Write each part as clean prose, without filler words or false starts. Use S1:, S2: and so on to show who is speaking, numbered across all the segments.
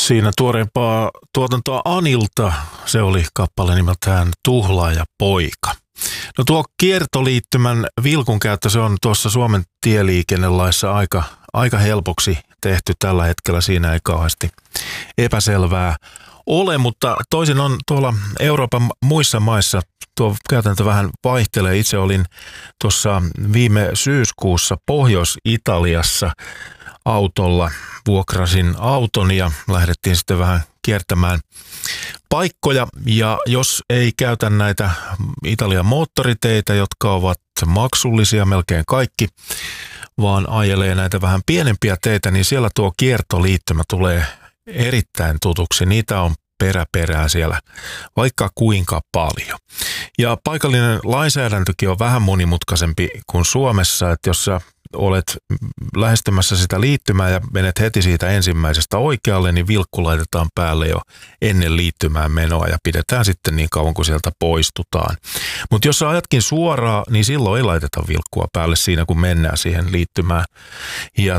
S1: Siinä tuoreempaa tuotantoa Anilta, se oli kappale nimeltään Tuhlaaja poika. No tuo kiertoliittymän vilkun käyttö, se on tuossa Suomen tieliikennelaissa aika helpoksi tehty tällä hetkellä. Siinä ei kauheasti epäselvää ole, mutta toisin on tuolla Euroopan muissa maissa tuo käytäntö vähän vaihtelee. Itse olin tuossa viime syyskuussa Pohjois-Italiassa autolla. Vuokrasin auton ja lähdettiin sitten vähän kiertämään paikkoja. Ja jos ei käytä näitä Italian moottoriteitä, jotka ovat maksullisia melkein kaikki, vaan ajelee näitä vähän pienempiä teitä, niin siellä tuo kiertoliittymä tulee erittäin tutuksi. Niitä on peräperää siellä vaikka kuinka paljon. Ja paikallinen lainsäädäntökin on vähän monimutkaisempi kuin Suomessa, että jos sä olet lähestymässä sitä liittymää ja menet heti siitä ensimmäisestä oikealle, niin vilkku laitetaan päälle jo ennen liittymään menoa ja pidetään sitten niin kauan kuin sieltä poistutaan. Mutta jos sä ajatkin suoraan, niin silloin ei laiteta vilkkua päälle siinä, kun mennään siihen liittymään. Ja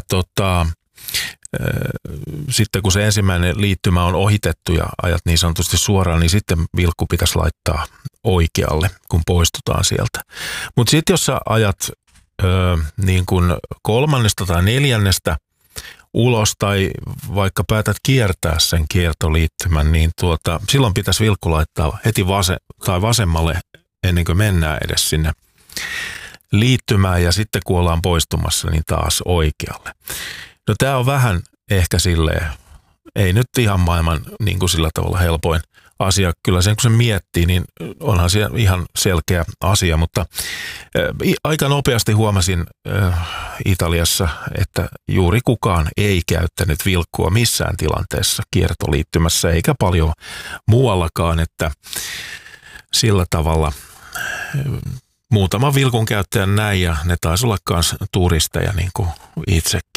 S1: sitten kun se ensimmäinen liittymä on ohitettu ja ajat niin sanotusti suoraan, niin sitten vilkku pitäisi laittaa oikealle, kun poistutaan sieltä. Mutta sitten jos sä ajat niin kuin kolmannesta tai neljännestä ulos tai vaikka päätät kiertää sen kiertoliittymän, niin silloin pitäisi vilkku laittaa heti vasemmalle ennen kuin mennään edes sinne liittymään ja sitten kun ollaan poistumassa, niin taas oikealle. No tämä on vähän ehkä silleen, ei nyt ihan maailman niin kuin sillä tavalla helpoin asia. Kyllä sen kun se miettii, niin onhan se ihan selkeä asia, mutta aika nopeasti huomasin Italiassa, että juuri kukaan ei käyttänyt vilkkua missään tilanteessa kiertoliittymässä, eikä paljon muuallakaan, että sillä tavalla muutama vilkun käyttäjän näin ja ne taisi olla myös turisteja niin kuin itsekin.